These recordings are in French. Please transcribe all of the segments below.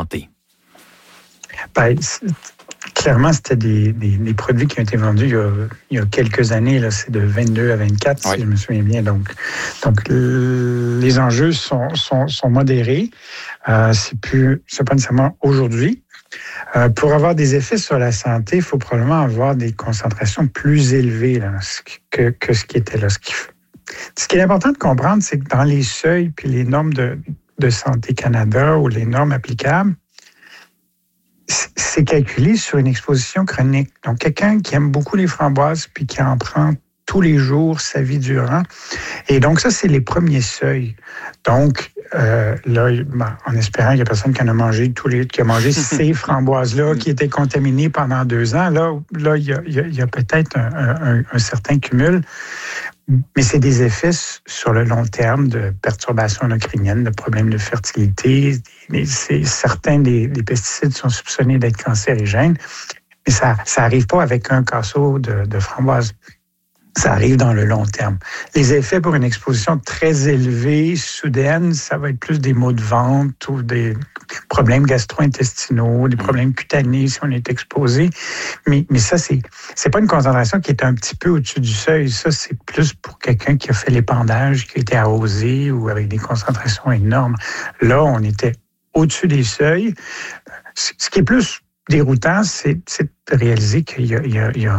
santé? Ben, clairement, c'était des produits qui ont été vendus il y a quelques années. Là, c'est de 22 à 24, si je me souviens bien. Donc les enjeux sont modérés. C'est pas nécessairement aujourd'hui. Pour avoir des effets sur la santé, il faut probablement avoir des concentrations plus élevées là, que ce qui était là. Ce qui est important de comprendre, c'est que dans les seuils puis les normes de Santé Canada ou les normes applicables, c'est calculé sur une exposition chronique. Donc, quelqu'un qui aime beaucoup les framboises puis qui en prend tous les jours, sa vie durant. Et donc, ça, c'est les premiers seuils. Donc, là, en espérant qu'il n'y a personne qui en a mangé qui a mangé ces framboises-là qui étaient contaminées pendant 2 ans, là, il y a peut-être un certain cumul. Mais c'est des effets sur le long terme de perturbations endocriniennes, de problèmes de fertilité. Certains des pesticides sont soupçonnés d'être cancérigènes, mais ça arrive pas avec un casseau de framboises. Ça arrive dans le long terme. Les effets pour une exposition très élevée, soudaine, ça va être plus des maux de ventre ou des problèmes gastro-intestinaux, des problèmes cutanés si on est exposé. Mais ça, c'est pas une concentration qui est un petit peu au-dessus du seuil. Ça, c'est plus pour quelqu'un qui a fait l'épandage, qui a été arrosé ou avec des concentrations énormes. Là, on était au-dessus des seuils. Ce qui est plus déroutant, c'est de réaliser qu'il y a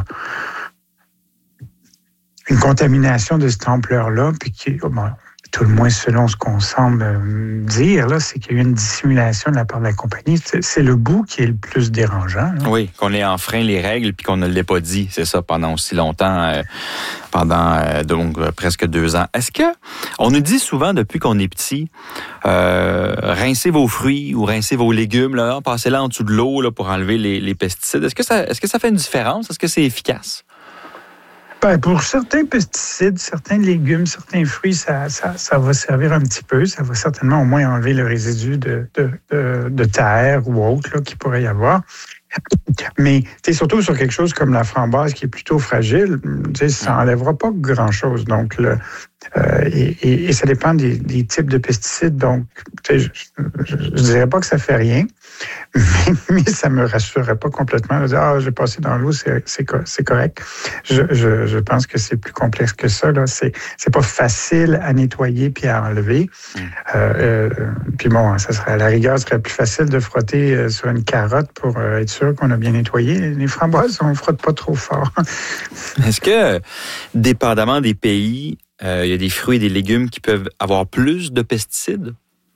une contamination de cette ampleur-là, puis tout le moins selon ce qu'on semble dire, là, c'est qu'il y a eu une dissimulation de la part de la compagnie. C'est le bout qui est le plus dérangeant. Là. Oui, qu'on ait enfreint les règles puis qu'on ne l'ait pas dit, c'est ça, pendant aussi longtemps, pendant donc presque 2 ans. Est-ce que, on nous dit souvent depuis qu'on est petit, rincez vos fruits ou rincez vos légumes, là, passez-les en dessous de l'eau là, pour enlever les pesticides. Est-ce que ça fait une différence? Est-ce que c'est efficace? Ben, pour certains pesticides, certains légumes, certains fruits, ça va servir un petit peu. Ça va certainement au moins enlever le résidu de terre ou autre là, qu'il pourrait y avoir. Mais surtout sur quelque chose comme la framboise qui est plutôt fragile, ça n'enlèvera pas grand-chose. Donc, et ça dépend des types de pesticides. Donc, je ne dirais pas que ça fait rien, mais ça ne me rassurerait pas complètement de dire « j'ai passé dans l'eau, c'est correct ». Je pense que c'est plus complexe que ça. Là. C'est pas facile à nettoyer puis à enlever. Puis bon, ça serait, à la rigueur, ce serait plus facile de frotter sur une carotte pour être sûr qu'on a bien nettoyé. Les framboises, on ne frotte pas trop fort. Est-ce que, dépendamment des pays, il y a des fruits et des légumes qui peuvent avoir plus de pesticides?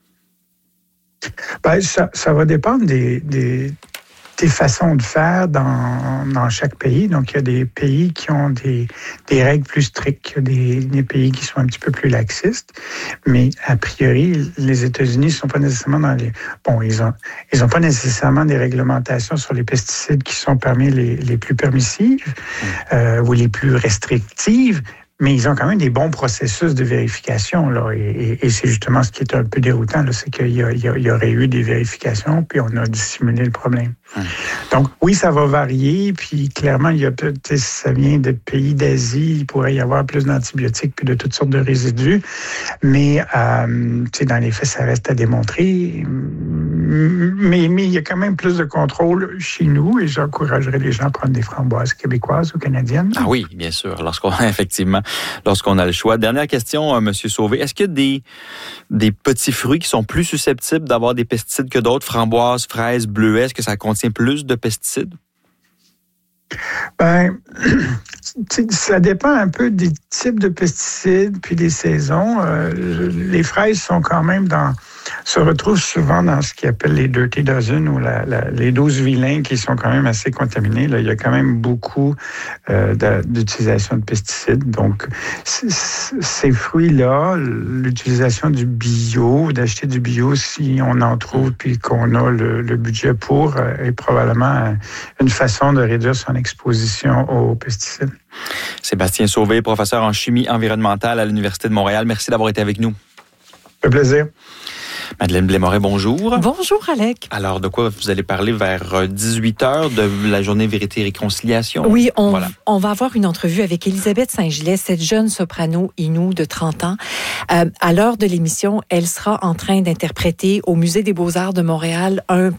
Ben, ça va dépendre des façons de faire dans chaque pays. Donc, il y a des pays qui ont des règles plus strictes, des pays qui sont un petit peu plus laxistes. Mais a priori, les États-Unis ne sont pas nécessairement dans les... Bon, ils ont pas nécessairement des réglementations sur les pesticides qui sont parmi les plus permissives ou les plus restrictives. Mais ils ont quand même des bons processus de vérification, là. Et c'est justement ce qui est un peu déroutant, là, c'est qu'il y aurait eu des vérifications, puis on a dissimulé le problème. Donc, oui, ça va varier, puis clairement, ça vient de pays d'Asie, il pourrait y avoir plus d'antibiotiques puis de toutes sortes de résidus, mais dans les faits, ça reste à démontrer. Mais il y a quand même plus de contrôle chez nous, et j'encouragerais les gens à prendre des framboises québécoises ou canadiennes. Ah oui, bien sûr, lorsqu'on a le choix. Dernière question, M. Sauvé, est-ce qu'il y a des petits fruits qui sont plus susceptibles d'avoir des pesticides que d'autres, framboises, fraises, bleuets, est-ce que ça contient plus de pesticides? Ben, ça dépend un peu des types de pesticides puis des saisons. Les fraises sont quand même se retrouvent souvent dans ce qu'ils appellent les dirty dozen ou les 12 vilains qui sont quand même assez contaminés. Là, il y a quand même beaucoup d'utilisation de pesticides. Donc, ces fruits-là, l'utilisation du bio, d'acheter du bio si on en trouve puis qu'on a le budget pour, est probablement une façon de réduire son exposition aux pesticides. Sébastien Sauvé, professeur en chimie environnementale à l'Université de Montréal. Merci d'avoir été avec nous. Un plaisir. Madeleine Blais-Moret, bonjour. Bonjour, Alec. Alors, de quoi vous allez parler vers 18h de la journée Vérité et Réconciliation? Oui, on va avoir une entrevue avec Élisabeth Saint-Gelais, cette jeune soprano Innu de 30 ans. À l'heure de l'émission, elle sera en train d'interpréter au Musée des Beaux-Arts de Montréal un